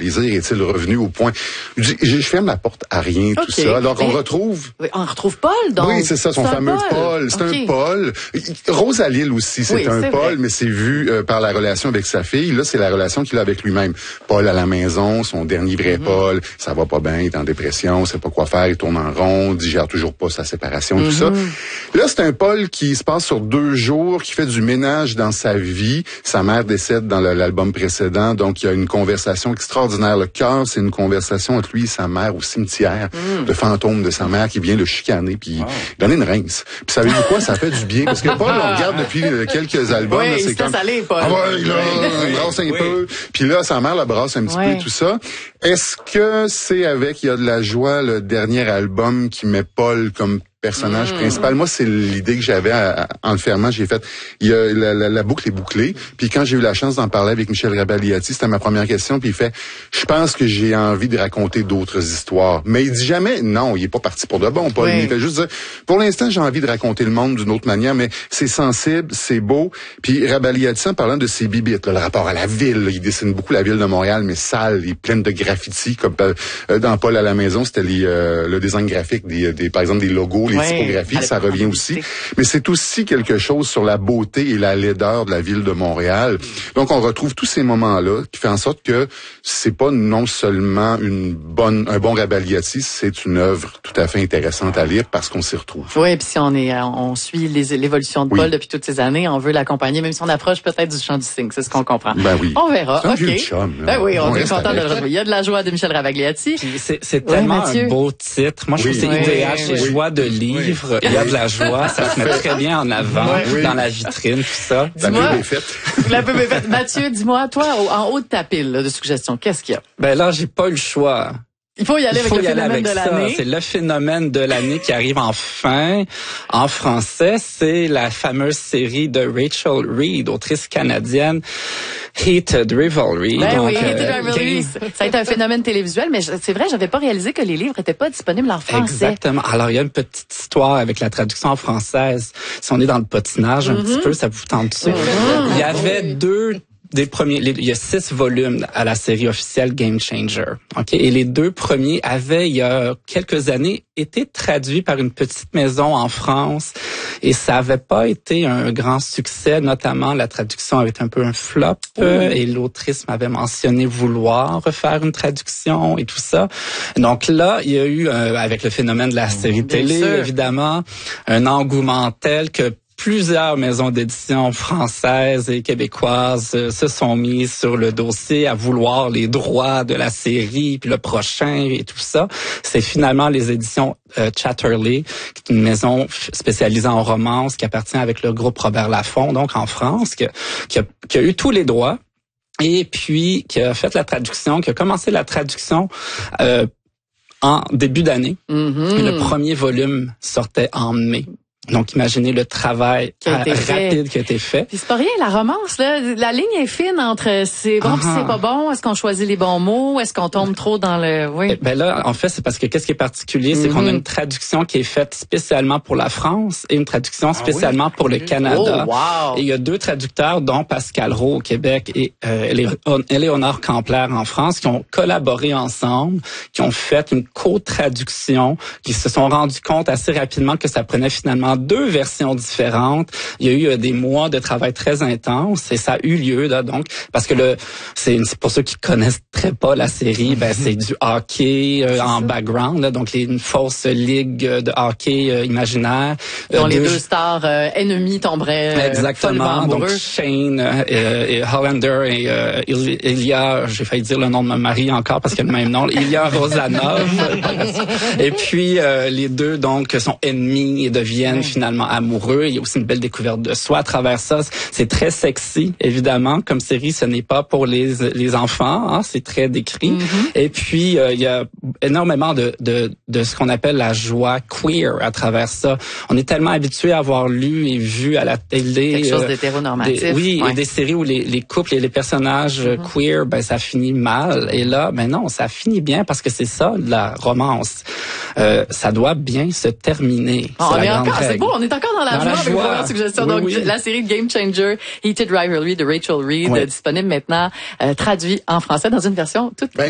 plaisir est-il revenu au point? Je ferme la porte à rien, tout ça. Alors, on retrouve... On retrouve Paul, donc. Oui, c'est ça, son fameux Paul. C'est un Paul. Rosalie aussi, c'est un Paul, mais c'est vu par la relation avec sa fille. Là, c'est la relation qu'il a avec lui-même. Paul à la maison, son dernier vrai Paul, ça va pas bien, il est en dépression, sait pas quoi faire, il tourne en rond, digère toujours pas sa séparation, tout ça. Là, c'est un Paul qui se passe sur 2 jours, qui fait du ménage dans sa vie. Sa mère décède dans l'album précédent, donc il y a une conversation extraordinaire. Le cœur, c'est une conversation entre lui et sa mère au cimetière. Le fantôme de sa mère qui vient le chicaner, puis donner une rince. Puis savez-vous quoi, ça fait du bien, parce que Paul, on regarde depuis quelques albums, là, c'est comme... Paul. Ah ouais, là, il brasse un peu. Puis là, sa mère la brasse un petit peu, tout ça. Est-ce que c'est avec Il y a de la joie, le dernier album, qui met Paul comme personnage principal? Moi, c'est l'idée que j'avais en le fermant. J'ai fait, il y a la boucle est bouclée. Puis quand j'ai eu la chance d'en parler avec Michel Rabagliati, c'était ma première question. Puis il fait, je pense que j'ai envie de raconter d'autres histoires. Mais il dit jamais, non, il est pas parti pour de bon, Paul. Il fait juste dire, pour l'instant, j'ai envie de raconter le monde d'une autre manière, mais c'est sensible, c'est beau. Puis Rabagliati, en parlant de ses bibites, là, le rapport à la ville, là, il dessine beaucoup la ville de Montréal, mais sale, il est pleine de graffitis, comme dans Paul à la maison, c'était le design graphique des par exemple, des logos, les typographies, ça revient aussi. Mais c'est aussi quelque chose sur la beauté et la laideur de la ville de Montréal. Donc, on retrouve tous ces moments-là qui fait en sorte que c'est pas non seulement un bon Rabagliati, c'est une œuvre tout à fait intéressante à lire parce qu'on s'y retrouve. Oui, puis si on suit l'évolution de Paul depuis toutes ces années, on veut l'accompagner, même si on approche peut-être du chant du cygne, c'est ce qu'on comprend. Ben oui. On verra. C'est un vieux chum, ben oui, on est content de le retrouver. Il y a de la joie de Michel Rabagliati. C'est tellement un beau titre. Moi, je trouve que c'est idéal chez Joie de livre. Il y a de la joie. Ça se met très bien en avant dans la vitrine, tout ça. La pub est faite. La pub est faite. Mathieu, dis-moi, toi, en haut de ta pile de suggestions, qu'est-ce qu'il y a? Ben là, j'ai pas eu le choix. Il faut y aller avec le phénomène de l'année. C'est le phénomène de l'année qui arrive enfin. En français, c'est la fameuse série de Rachel Reed, autrice canadienne, Heated Rivalry. Ben donc, oui, Heated Rivalry. Ça a été un phénomène télévisuel, mais c'est vrai, j'avais pas réalisé que les livres étaient pas disponibles en français. Exactement. Alors, il y a une petite histoire avec la traduction en française. Si on est dans le patinage un petit peu, ça vous tente dessus. Il y avait il y a 6 volumes à la série officielle Game Changer. OK? Et les 2 premiers avaient, il y a quelques années, été traduits par une petite maison en France. Et ça avait pas été un grand succès, notamment la traduction avait été un peu un flop. Et l'autrice m'avait mentionné vouloir refaire une traduction et tout ça. Donc là, il y a eu, avec le phénomène de la série télé, évidemment, un engouement tel que plusieurs maisons d'édition françaises et québécoises se sont mises sur le dossier à vouloir les droits de la série, puis le prochain et tout ça. C'est finalement les éditions Chatterley, qui est une maison spécialisée en romance qui appartient avec le groupe Robert Laffont, donc en France, qui a eu tous les droits et puis qui a fait la traduction, qui a commencé la traduction en début d'année. Le premier volume sortait en mai. Donc, imaginez le travail rapide qui a été fait. Puis c'est pas rien, la romance, là. La ligne est fine entre c'est bon puis c'est pas bon. Est-ce qu'on choisit les bons mots? Est-ce qu'on tombe trop dans le... Oui. Ben là, en fait, c'est parce que qu'est-ce qui est particulier, c'est qu'on a une traduction qui est faite spécialement pour la France et une traduction spécialement pour le Canada. Oh, wow. Et il y a 2 traducteurs, dont Pascal Roux au Québec et Éléonore Campler en France, qui ont collaboré ensemble, qui ont fait une co-traduction, qui se sont rendus compte assez rapidement que ça prenait finalement 2 versions différentes. Il y a eu des mois de travail très intense et ça a eu lieu là, donc parce que c'est pour ceux qui connaissent très pas la série, ben c'est du hockey en background là, donc une fausse ligue de hockey imaginaire dont les 2 stars ennemis tomberaient exactement. Donc Shane et Hollander et Ilya, j'ai failli dire le nom de ma mari encore parce qu'il a le même nom, Ilya Rosanov. Et puis les 2 donc sont ennemis et deviennent finalement amoureux. Il y a aussi une belle découverte de soi à travers ça. C'est très sexy, évidemment. Comme série, ce n'est pas pour les enfants. Hein, c'est très décrit. Et puis, il y a énormément de ce qu'on appelle la joie queer à travers ça. On est tellement habitué à avoir lu et vu à la télé... Quelque chose d'hétéronormatif. Et des séries où les couples et les personnages queer, ben ça finit mal. Et là, ben non, ça finit bien parce que c'est ça, la romance. Ça doit bien se terminer. C'est beau, on est encore dans la joie avec la première suggestion. Donc, la série Game Changer, Heated Rivalry de Rachel Reed, disponible maintenant, traduit en français dans une version toute